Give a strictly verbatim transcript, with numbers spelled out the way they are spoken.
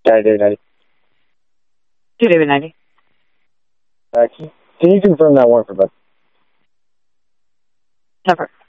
David, David, Two David ninety. uh, can, can you confirm that one for both? Never.